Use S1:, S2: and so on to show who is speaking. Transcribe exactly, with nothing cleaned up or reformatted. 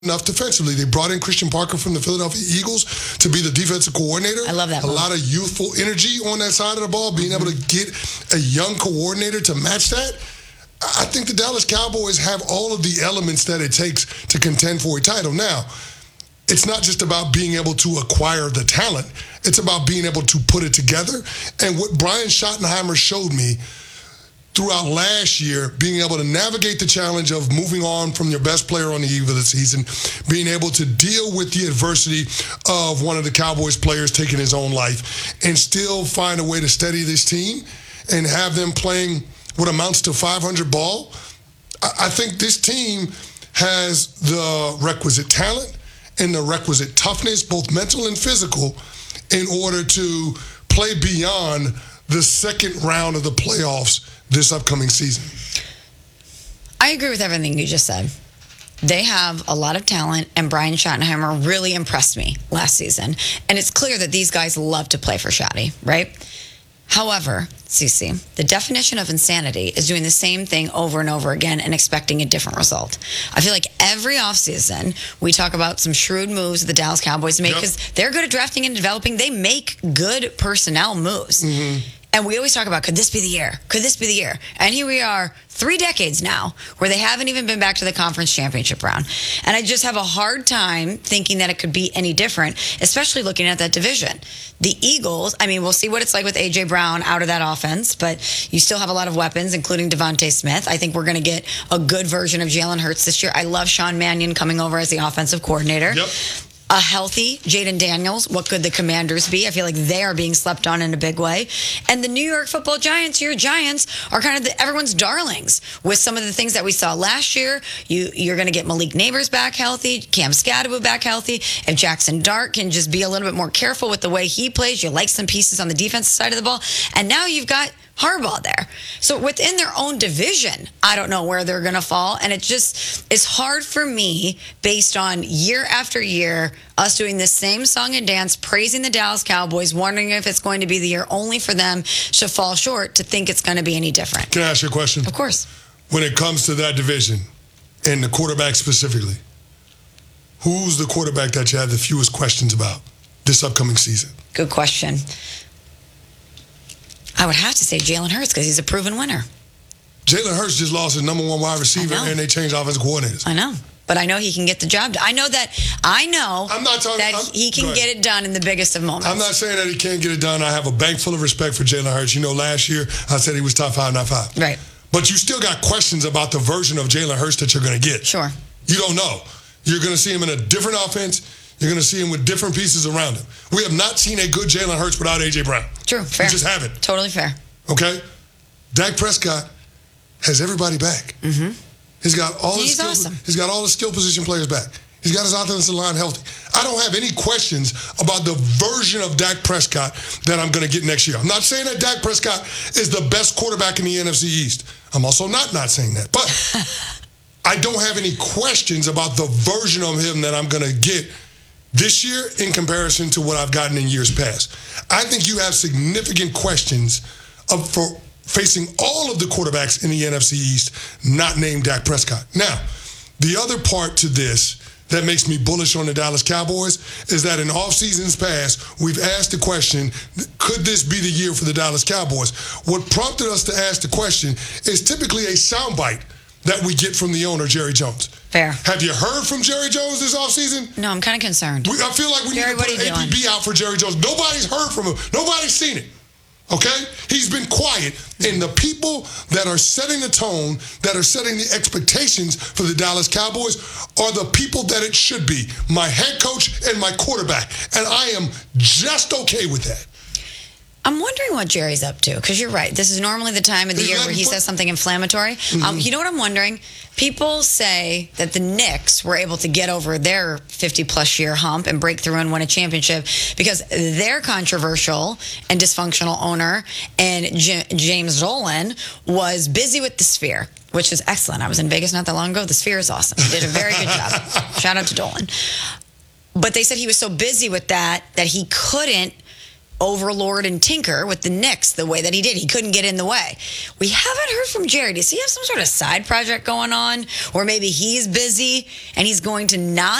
S1: enough defensively. They brought in Christian Parker from the Philadelphia Eagles to be the defensive coordinator.
S2: I love that.
S1: A
S2: move.
S1: lot of youthful energy on that side of the ball, being mm-hmm. able to get a young coordinator to match that. I think the Dallas Cowboys have all of the elements that it takes to contend for a title. Now, it's not just about being able to acquire the talent. It's about being able to put it together. And what Brian Schottenheimer showed me throughout last year, being able to navigate the challenge of moving on from your best player on the eve of the season, being able to deal with the adversity of one of the Cowboys players taking his own life, and still find a way to steady this team and have them playing what amounts to five hundred ball. I think this team has the requisite talent and the requisite toughness, both mental and physical, in order to play beyond the second round of the playoffs this upcoming season.
S2: I agree with everything you just said. They have a lot of talent, and Brian Schottenheimer really impressed me last season. And it's clear that these guys love to play for Schotty, right? However, Cece, the definition of insanity is doing the same thing over and over again and expecting a different result. I feel like every offseason we talk about some shrewd moves the Dallas Cowboys make because yep. they're good at drafting and developing. They make good personnel moves. Mm-hmm. And we always talk about, could this be the year? Could this be the year? And here we are, three decades now, where they haven't even been back to the conference championship round. And I just have a hard time thinking that it could be any different, especially looking at that division. The Eagles, I mean, we'll see what it's like with A J. Brown out of that offense, but you still have a lot of weapons, including Devontae Smith. I think we're going to get a good version of Jalen Hurts this year. I love Sean Mannion coming over as the offensive coordinator.
S1: Yep.
S2: A healthy Jaden Daniels. What could the Commanders be? I feel like they are being slept on in a big way. And the New York Football Giants, your Giants, are kind of the, everyone's darlings with some of the things that we saw last year. You, you're going to get Malik Neighbors back healthy, Cam Skadaboo back healthy. If Jackson Dart can just be a little bit more careful with the way he plays, you like some pieces on the defensive side of the ball. And now you've got Harbaugh there. So within their own division, I don't know where they're going to fall. And it just is hard for me, based on year after year, us doing the same song and dance, praising the Dallas Cowboys, wondering if it's going to be the year only for them to fall short, to think it's going to be any different.
S1: Can I ask you a question?
S2: Of course.
S1: When it comes to that division, and the quarterback specifically, who's the quarterback that you have the fewest questions about this upcoming season?
S2: Good question. I would have to say Jalen Hurts because he's a proven winner.
S1: Jalen Hurts just lost his number one wide receiver, and they changed offensive coordinators.
S2: I know. But I know he can get the job done. I know that I know
S1: I'm not talking,
S2: that
S1: I'm,
S2: he can get it done in the biggest of moments.
S1: I'm not saying that he can't get it done. I have a bank full of respect for Jalen Hurts. You know, last year I said he was top five, not five.
S2: Right.
S1: But you still got questions about the version of Jalen Hurts that you're going to get.
S2: Sure.
S1: You don't know. You're going to see him in a different offense. You're going to see him with different pieces around him. We have not seen a good Jalen Hurts without A J. Brown.
S2: True. Fair.
S1: We just haven't.
S2: Totally fair.
S1: Okay? Dak Prescott has everybody back.
S2: Mm-hmm.
S1: He's got all
S2: He's
S1: his skill,
S2: awesome.
S1: He's got all the skill position players back. He's got his offensive line healthy. I don't have any questions about the version of Dak Prescott that I'm going to get next year. I'm not saying that Dak Prescott is the best quarterback in the N F C East. I'm also not not saying that. But I don't have any questions about the version of him that I'm going to get this year in comparison to what I've gotten in years past. I think you have significant questions of, for facing all of the quarterbacks in the N F C East not named Dak Prescott. Now, the other part to this that makes me bullish on the Dallas Cowboys is that in off seasons past, we've asked the question, could this be the year for the Dallas Cowboys? What prompted us to ask the question is typically a soundbite that we get from the owner, Jerry Jones.
S2: Fair.
S1: Have you heard from Jerry Jones this offseason?
S2: No, I'm kind of concerned.
S1: We, I feel like we
S2: Jerry,
S1: need to put an A P B out for Jerry Jones. Nobody's heard from him. Nobody's seen it. Okay? He's been quiet. And the people that are setting the tone, that are setting the expectations for the Dallas Cowboys are the people that it should be. My head coach and my quarterback. And I am just okay with that.
S2: I'm wondering what Jerry's up to, because you're right. This is normally the time of the year where he says something inflammatory. Mm-hmm. Um, you know what I'm wondering? People say that the Knicks were able to get over their fifty-plus year hump and break through and win a championship because their controversial and dysfunctional owner and J- James Dolan was busy with the Sphere, which is excellent. I was in Vegas not that long ago. The Sphere is awesome. He did a very good job. Shout out to Dolan. But they said he was so busy with that that he couldn't overlord and tinker with the Knicks the way that he did. He couldn't get in the way. We haven't heard from Jerry. Does he have some sort of side project going on? Or maybe he's busy and he's going to not